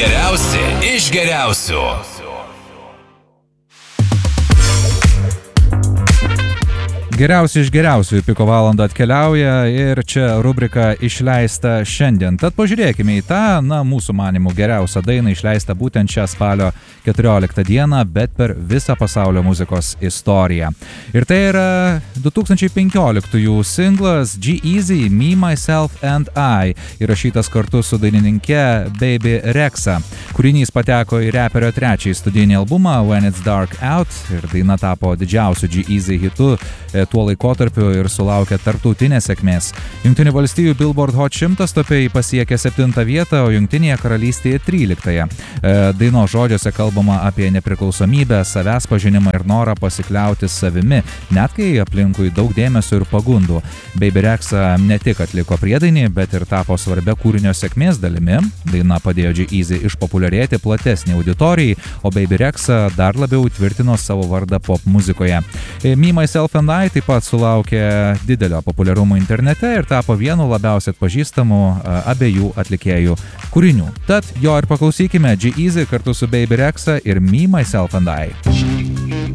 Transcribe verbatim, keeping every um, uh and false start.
Geriausi iš geriausių. Geriausi iš geriausių į Piko valandą atkeliauja ir čia rubrika Išleista šiandien. Tad pažiūrėkime į tą, na, mūsų manimų geriausią dainą išleistą būtent šią spalio keturioliktą dieną, bet per visą pasaulio muzikos istoriją. Ir tai yra du tūkstančiai penkioliktųjų singlas G-Eazy, Me, Myself and I, įrašytas kartu su dainininke Baby Rexha. Kūrinys pateko į reperio trečiąjį studijinį albumą When It's Dark Out ir daina tapo didžiausiu G-Eazy hitu tuo laikotarpiu ir sulaukė tarptautinės sėkmės. Jungtinių valstijų Billboard Hot šimtas topė pasiekė septintą vietą, o Jungtinėje karalystėje tryliktąją. Daino žodžiuose kalbama apie nepriklausomybę, savęs pažinimą ir norą pasikliauti savimi, net kai aplinkui daug dėmesio ir pagundų. Baby Rexha ne tik atliko priedainį, bet ir tapo svarbia kūrinio sėkmės dalimi. Daina padėjo G-Eazy išpopuliarėti platesnį auditorijai, o Baby Rexha dar labiau tvirtino savo vardą pop muzikoje. Me, Myself and I taip pat sulaukė didelio populiarumo internete ir tapo vienu labiausiai atpažįstamų abiejų atlikėjų kūrinių. Tad jo ir paklausykime G-Eazy kartu su Baby Rexha ir Me, Myself and I.